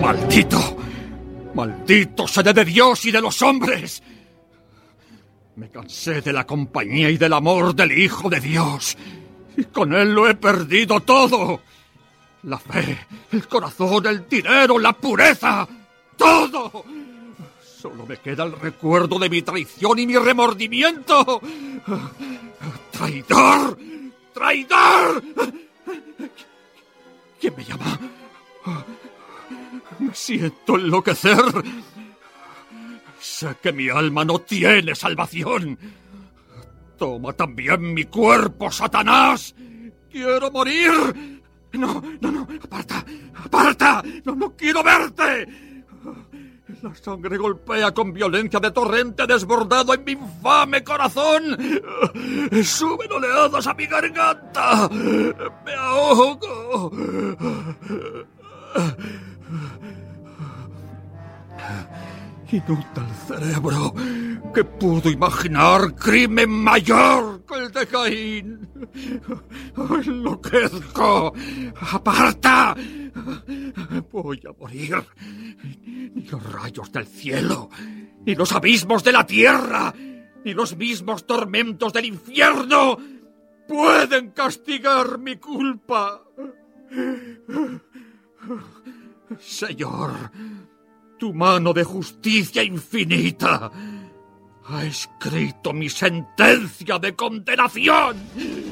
¡Maldito! ¡Maldito sea de Dios y de los hombres! Me cansé de la compañía y del amor del Hijo de Dios, y con él lo he perdido todo. La fe, el corazón, el dinero, la pureza, todo. Solo me queda el recuerdo de mi traición y mi remordimiento. ¡Traidor! ¡Traidor! ¿Quién me llama? Me siento enloquecer. Sé que mi alma no tiene salvación. Toma también mi cuerpo, Satanás. ¡Quiero morir! No, aparta, aparta. No quiero verte. La sangre golpea con violencia de torrente desbordado en mi infame corazón. Suben oleadas a mi garganta. Me ahogo. Inútil cerebro, que pudo imaginar crimen mayor que el de Caín. ¡Enloquezco! ¡Aparta! Voy a morir. Ni los rayos del cielo, ni los abismos de la tierra, ni los mismos tormentos del infierno pueden castigar mi culpa. Señor, tu mano de justicia infinita ha escrito mi sentencia de condenación.